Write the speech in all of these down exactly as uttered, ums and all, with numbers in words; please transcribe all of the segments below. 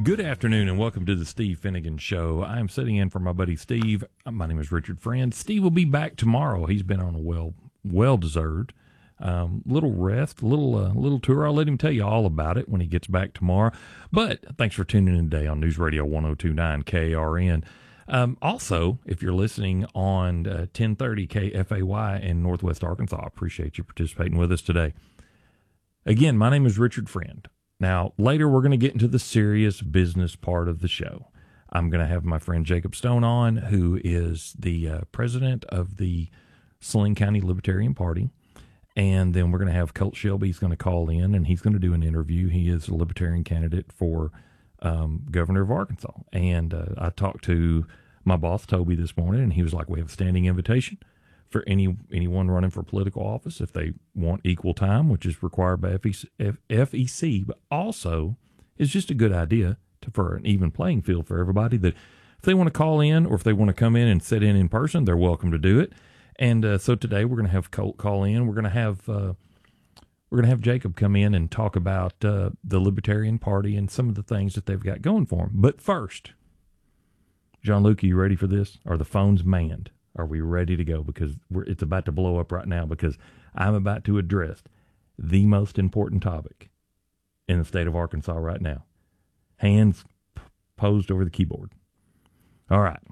Good afternoon and welcome to the Steve Finnegan Show. I am sitting in for my buddy Steve. My name is Richard Friend. Steve will be back tomorrow. He's been on a well, well-deserved um, little rest, little uh, little tour. I'll let him tell you all about it when he gets back tomorrow. But thanks for tuning in today on News Radio one oh two point nine K R N. Um, also, if you're listening on uh, ten thirty K F A Y in Northwest Arkansas, I appreciate you participating with us today. Again, my name is Richard Friend. Now, later we're going to get into the serious business part of the show. I'm going to have my friend Jacob Stone on, who is the uh, president of the Saline County Libertarian Party. And then we're going to have Colt Shelby. He's going to call in, and he's going to do an interview. He is a Libertarian candidate for um, governor of Arkansas. And uh, I talked to my boss, Toby, this morning, and he was like, we have a standing invitation for any anyone running for political office if they want equal time, which is required by F E C, F, F E C, but also it's just a good idea to, for an even playing field for everybody, that if they want to call in or if they want to come in and sit in in person, they're welcome to do it. And uh, so today we're going to have Colt call in. We're going to have uh, we're going to have Jacob come in and talk about uh, the Libertarian Party and some of the things that they've got going for them. But first, John Luke, are you ready for this? Are the phones manned? Are we ready to go? Because we're, it's about to blow up right now, because I'm about to address the most important topic in the state of Arkansas right now. Hands p- posed over the keyboard. All right.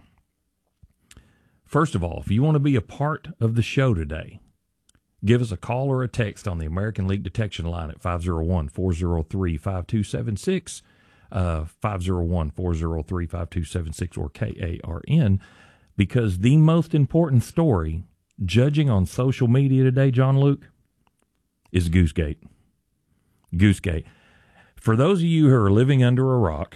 First of all, if you want to be a part of the show today, give us a call or a text on the American Leak Detection line at five oh one, four oh three, five two seven six, uh, five oh one, four oh three, five two seven six, or K A R N. Because the most important story, judging on social media today, John Luke, is Goosegate. Goosegate. For those of you who are living under a rock,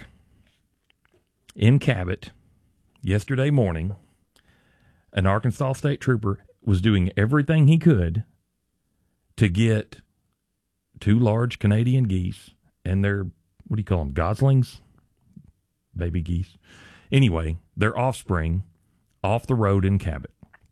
in Cabot, yesterday morning, an Arkansas state trooper was doing everything he could to get two large Canadian geese and their, what do you call them, goslings? Baby geese. Anyway, their offspring off the road in Cabot.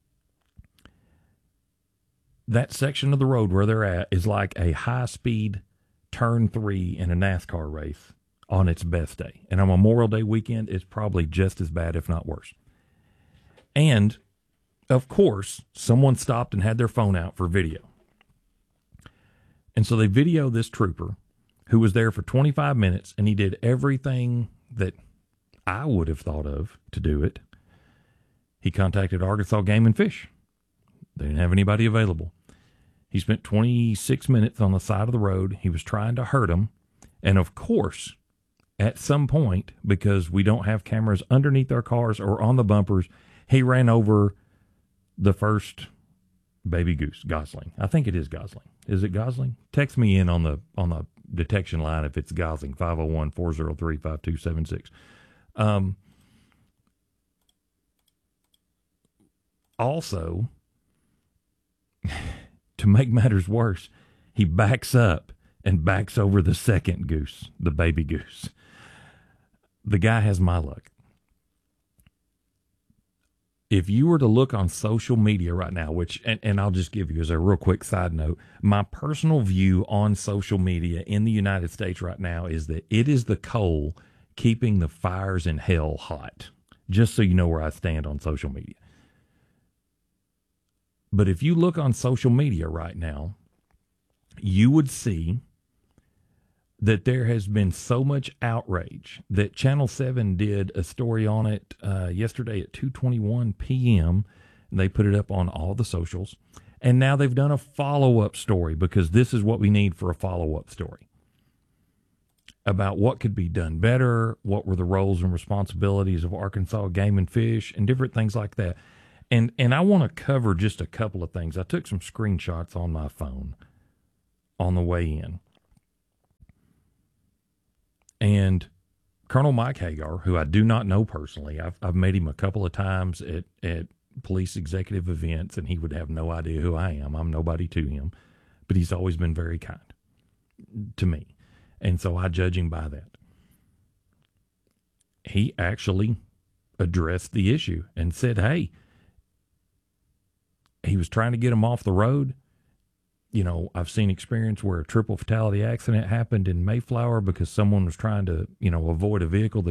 That section of the road where they're at is like a high-speed turn three in a NASCAR race on its best day. And on Memorial Day weekend, it's probably just as bad, if not worse. And, of course, someone stopped and had their phone out for video. And so they videoed this trooper who was there for twenty-five minutes, and he did everything that I would have thought of to do it. He contacted Arkansas Game and Fish. They didn't have anybody available. He spent twenty-six minutes on the side of the road. He was trying to hurt him. And of course, at some point, because we don't have cameras underneath our cars or on the bumpers, he ran over the first baby goose, gosling. I think it is gosling. Is it gosling? Text me in on the on the detection line if it's gosling, five oh one, four oh three, five two seven six. Um, Also, to make matters worse, he backs up and backs over the second goose, the baby goose. The guy has my luck. If you were to look on social media right now, which, and, and I'll just give you as a real quick side note, my personal view on social media in the United States right now is that it is the coal keeping the fires in hell hot, just so you know where I stand on social media. But if you look on social media right now, you would see that there has been so much outrage that Channel seven did a story on it uh, yesterday at two twenty-one p.m. And they put it up on all the socials. And now they've done a follow-up story, because this is what we need for a follow-up story, about what could be done better, what were the roles and responsibilities of Arkansas Game and Fish, and different things like that. And and I want to cover just a couple of things. I took some screenshots on my phone on the way in. And Colonel Mike Hagar, who I do not know personally, I've, I've met him a couple of times at, at police executive events, and he would have no idea who I am. I'm nobody to him. But he's always been very kind to me. And so I judge him by that. He actually addressed the issue and said, hey, he was trying to get him off the road. you know, I've seen experience where a triple fatality accident happened in Mayflower because someone was trying to, you know, avoid a vehicle that